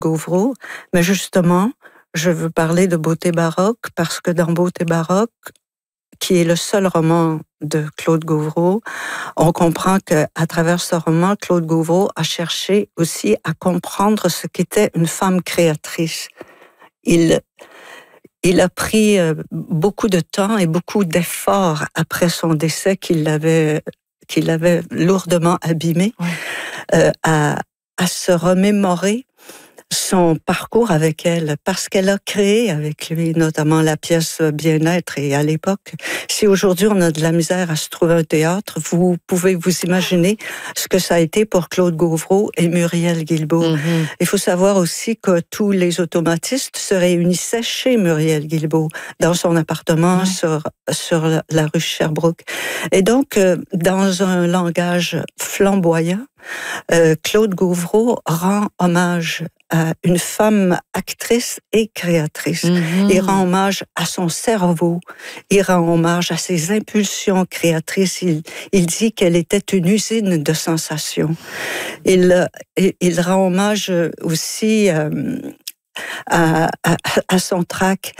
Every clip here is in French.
Gauvreau, mais justement, je veux parler de Beauté baroque parce que dans Beauté baroque, qui est le seul roman de Claude Gauvreau, on comprend qu'à travers ce roman, Claude Gauvreau a cherché aussi à comprendre ce qu'était une femme créatrice. Il a pris beaucoup de temps et beaucoup d'efforts après son décès qu'il avait lourdement abîmé, à se remémorer son parcours avec elle, parce qu'elle a créé avec lui, notamment la pièce Bien-être. Et à l'époque, si aujourd'hui on a de la misère à se trouver un théâtre, vous pouvez vous imaginer ce que ça a été pour Claude Gauvreau et Muriel Guilbeault. Il faut savoir aussi que tous les automatistes se réunissaient chez Muriel Guilbeault, dans son appartement sur la rue Sherbrooke. Et donc, dans un langage flamboyant, Claude Gauvreau rend hommage à une femme actrice et créatrice. Il rend hommage à son cerveau, il rend hommage à ses impulsions créatrices. Il dit qu'elle était une usine de sensations. Il rend hommage aussi à son trac.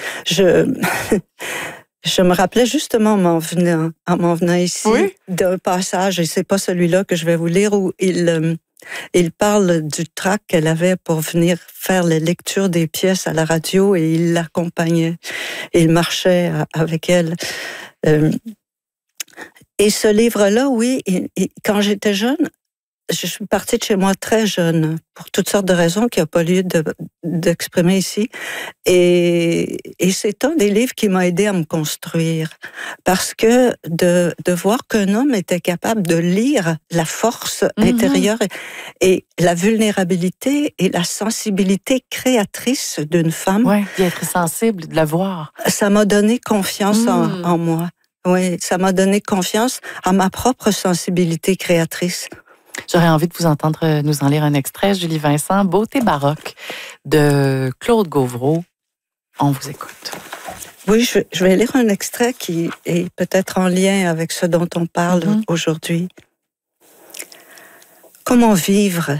Je me rappelais justement en m'en venant ici d'un passage, et c'est pas celui-là que je vais vous lire, où il parle du trac qu'elle avait pour venir faire les lectures des pièces à la radio, et il l'accompagnait. Il marchait avec elle. Et ce livre-là, quand j'étais jeune, je suis partie de chez moi très jeune, pour toutes sortes de raisons qu'il n'y a pas lieu d'exprimer ici. Et c'est un des livres qui m'a aidé à me construire. Parce que de voir qu'un homme était capable de lire la force intérieure et la vulnérabilité et la sensibilité créatrice d'une femme. Oui, d'y être sensible, de la voir. Ça m'a donné confiance en moi. Oui, ça m'a donné confiance à ma propre sensibilité créatrice. J'aurais envie de vous entendre nous en lire un extrait, Julie Vincent, Beauté baroque de Claude Gauvreau. On vous écoute. Oui, je vais lire un extrait qui est peut-être en lien avec ce dont on parle aujourd'hui. Comment vivre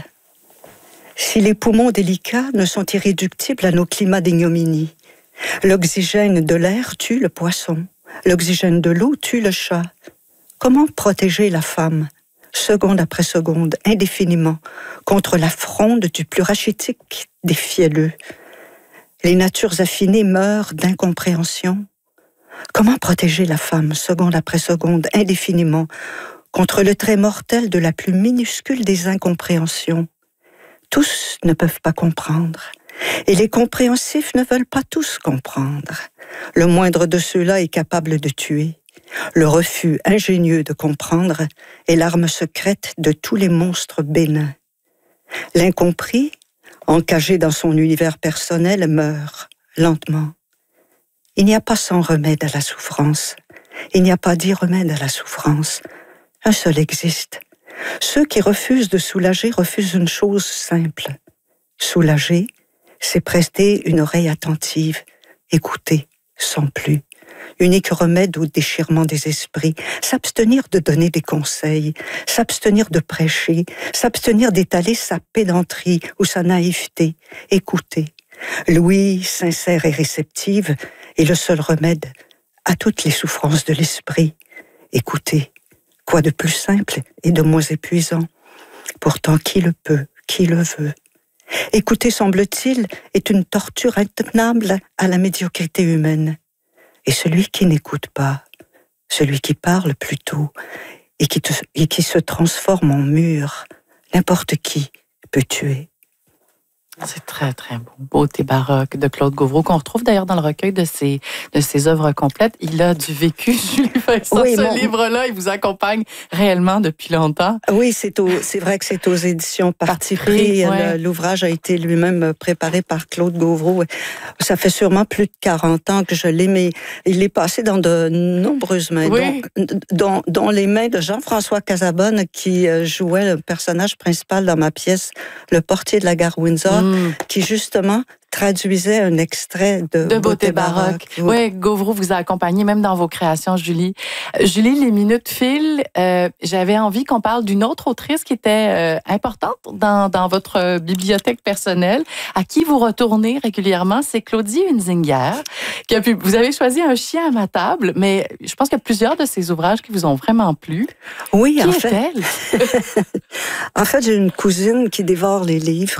si les poumons délicats ne sont irréductibles à nos climats d'ignominie? L'oxygène de l'air tue le poisson. L'oxygène de l'eau tue le chat. Comment protéger la femme, seconde après seconde, indéfiniment, contre la fronde du plus rachitique des fielleux? Les natures affinées meurent d'incompréhension. Comment protéger la femme, seconde après seconde, indéfiniment, contre le trait mortel de la plus minuscule des incompréhensions? Tous ne peuvent pas comprendre, et les compréhensifs ne veulent pas tous comprendre. Le moindre de ceux-là est capable de tuer. Le refus ingénieux de comprendre est l'arme secrète de tous les monstres bénins. L'incompris, encagé dans son univers personnel, meurt lentement. Il n'y a pas 100 remèdes à la souffrance. Il n'y a pas 10 remèdes à la souffrance. Un seul existe. Ceux qui refusent de soulager refusent une chose simple. Soulager, c'est prester une oreille attentive, écouter sans plus. Unique remède au déchirement des esprits, s'abstenir de donner des conseils, s'abstenir de prêcher, s'abstenir d'étaler sa pédanterie ou sa naïveté, écouter. L'ouïe sincère et réceptive est le seul remède à toutes les souffrances de l'esprit. Écouter, quoi de plus simple et de moins épuisant? Pourtant, qui le peut, qui le veut? Écouter, semble-t-il, est une torture intenable à la médiocrité humaine. Et celui qui n'écoute pas, celui qui parle plutôt, et qui se transforme en mur, n'importe qui peut tuer. C'est très, très beau. Beauté baroque de Claude Gauvreau, qu'on retrouve d'ailleurs dans le recueil de ses œuvres complètes. Il a du vécu, Julie Vincent. Ce livre-là, il vous accompagne réellement depuis longtemps. Oui, c'est vrai que c'est aux éditions Parti pris. L'ouvrage a été lui-même préparé par Claude Gauvreau. Ça fait sûrement plus de 40 ans que je l'ai, mais il est passé dans de nombreuses mains, dont les mains de Jean-François Casabonne, qui jouait le personnage principal dans ma pièce, Le portier de la gare Windsor, qui justement traduisait un extrait de Beauté baroque. Oui, Gauvreau vous a accompagné même dans vos créations, Julie. Julie, les minutes filent. J'avais envie qu'on parle d'une autre autrice qui était importante dans votre bibliothèque personnelle, à qui vous retournez régulièrement, c'est Claudie Hunzinger. Vous avez choisi Un chien à ma table, mais je pense qu'il y a plusieurs de ses ouvrages qui vous ont vraiment plu. Oui, qui est-elle? En fait, j'ai une cousine qui dévore les livres.